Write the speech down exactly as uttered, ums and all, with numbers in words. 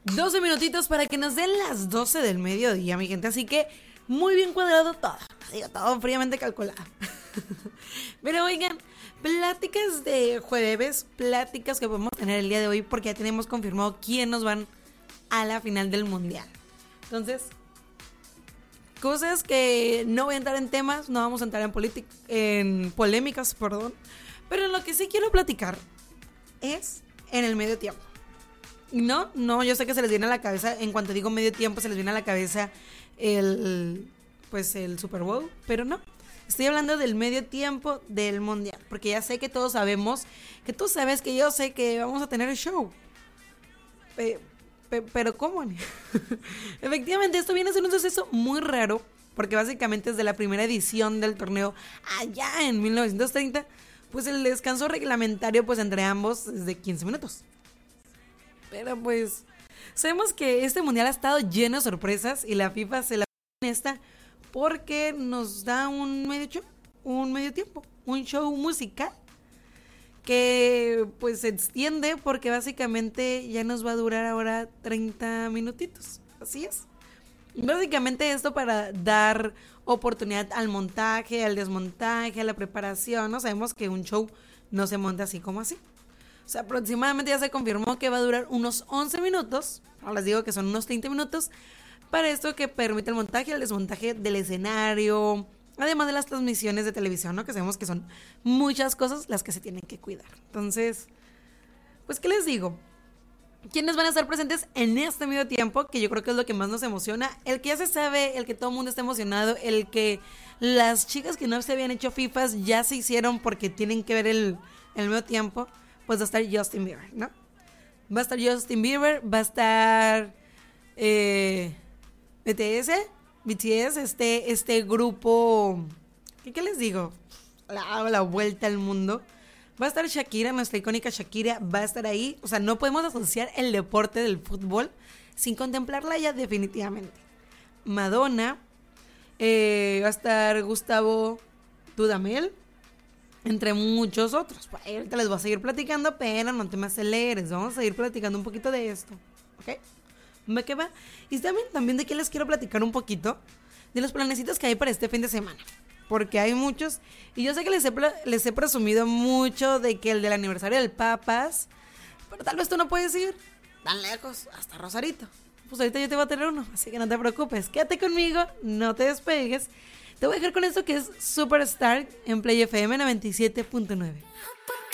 doce minutitos para que nos den las doce del mediodía, mi gente. Así que muy bien cuadrado todo. Digo, todo fríamente calculado. Pero oigan, pláticas de jueves, pláticas que podemos tener el día de hoy, porque ya tenemos confirmado quién nos van a la final del mundial. Entonces, cosas que no voy a entrar en temas, no vamos a entrar en, politic- en polémicas, perdón. Pero en lo que sí quiero platicar es en el medio tiempo. No, no, yo sé que se les viene a la cabeza, en cuanto digo medio tiempo, se les viene a la cabeza el, pues el Super Bowl, pero no. Estoy hablando del medio tiempo del mundial, porque ya sé que todos sabemos, que tú sabes que yo sé que vamos a tener el show. Pe- pe- pero ¿cómo? Efectivamente, esto viene a ser un suceso muy raro, porque básicamente desde la primera edición del torneo allá en mil novecientos treinta, pues el descanso reglamentario pues entre ambos es de quince minutos. Pero pues sabemos que este mundial ha estado lleno de sorpresas y la FIFA se la pone en esta porque nos da un medio show, un medio tiempo, un show musical que pues se extiende porque básicamente ya nos va a durar ahora treinta minutitos. Así es. Básicamente esto para dar oportunidad al montaje, al desmontaje, a la preparación. No sabemos que un show no se monta así como así. O sea, aproximadamente ya se confirmó que va a durar unos once minutos. Ahora les digo que son unos treinta minutos. Para esto que permite el montaje y el desmontaje del escenario. Además de las transmisiones de televisión, ¿no? Que sabemos que son muchas cosas las que se tienen que cuidar. Entonces, pues, ¿qué les digo? ¿Quiénes van a estar presentes en este medio tiempo? Que yo creo que es lo que más nos emociona. El que ya se sabe, el que todo el mundo está emocionado. El que las chicas que no se habían hecho FIFAs ya se hicieron porque tienen que ver el, el medio tiempo. Pues va a estar Justin Bieber, ¿no? Va a estar Justin Bieber, va a estar eh, B T S, B T S, este, este grupo, ¿qué, qué les digo? La, la vuelta al mundo. Va a estar Shakira, nuestra icónica Shakira, va a estar ahí. O sea, no podemos asociar el deporte del fútbol sin contemplarla ya definitivamente. Madonna, eh, va a estar Gustavo Dudamel, entre muchos otros. Por ahí ahorita les voy a seguir platicando, pero no te me aceleres. Vamos a seguir platicando un poquito de esto, ¿ok? ¿Me qué va? Y también, también de qué les quiero platicar un poquito. De los planecitos que hay para este fin de semana. Porque hay muchos. Y yo sé que les he, les he presumido mucho de que el del aniversario del Papas. Pero tal vez tú no puedes ir tan lejos, hasta Rosarito. Pues ahorita yo te voy a tener uno, así que no te preocupes. Quédate conmigo, no te despegues. Te voy a dejar con esto que es Superstar en Play F M noventa y siete punto nueve.